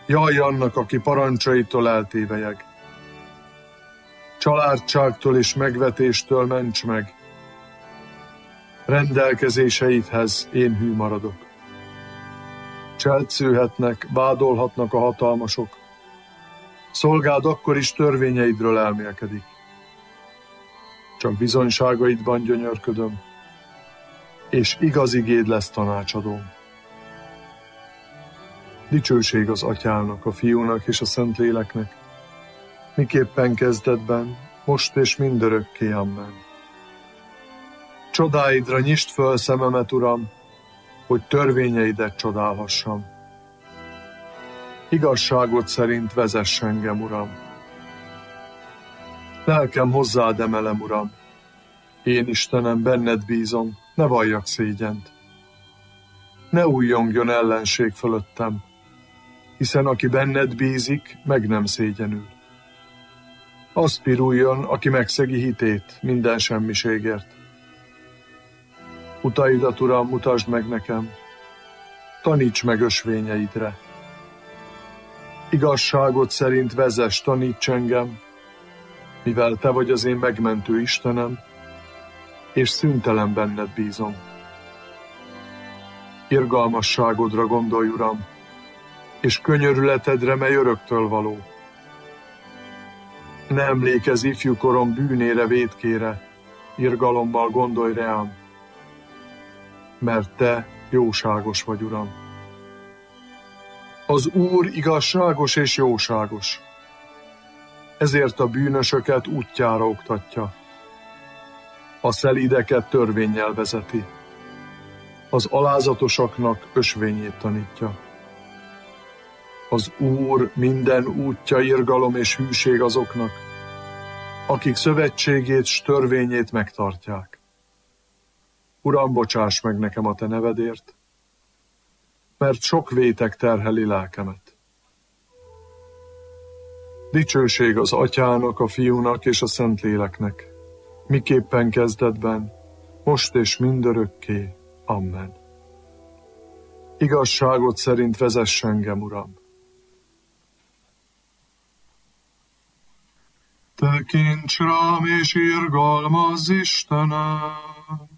Jaj annak, aki parancsaitól eltévelyeg. Családságtól és megvetéstől ments meg. Rendelkezéseidhez én hű maradok. Cselszőhetnek, vádolhatnak a hatalmasok. Szolgád akkor is törvényeidről elmélkedik. Csak bizonyságaidban gyönyörködöm, és igaz igéd lesz tanácsadóm. Dicsőség az Atyának, a Fiúnak és a Szentléleknek, miképpen kezdetben, most és mindörökké, amen. Csodáidra nyisd föl szememet, Uram, hogy törvényeidet csodálhassam. Igazságod szerint vezess engem, Uram. Lelkem hozzád emelem, Uram. Én, Istenem, benned bízom, ne valljak szégyent. Ne újjongjon ellenség fölöttem, hiszen aki benned bízik, meg nem szégyenül. Az piruljon, aki megszegi hitét minden semmiségért. Utaidat, Uram, mutasd meg nekem, taníts meg ösvényeidre. Igazságod szerint vezess, taníts engem, mivel te vagy az én megmentő Istenem, és szüntelen benned bízom. Irgalmasságodra gondolj, Uram, és könyörületedre, mely öröktől való. Ne emlékezz ifjúkorom bűnére, vétkére, irgalommal gondolj rám, mert te jóságos vagy, Uram. Az Úr igazságos és jóságos, ezért a bűnösöket útjára oktatja, a szelídeket törvénnyel vezeti, az alázatosaknak ösvényét tanítja. Az Úr minden útja irgalom és hűség azoknak, akik szövetségét s törvényét megtartják. Uram, bocsáss meg nekem a te nevedért, mert sok vétek terheli lelkemet. Dicsőség az Atyának, a Fiúnak és a Szentléleknek, miképpen kezdetben, most és mindörökké. Amen. Igazságod szerint vezess engem, Uram. Tekints rám és irgalmazz, Istenem!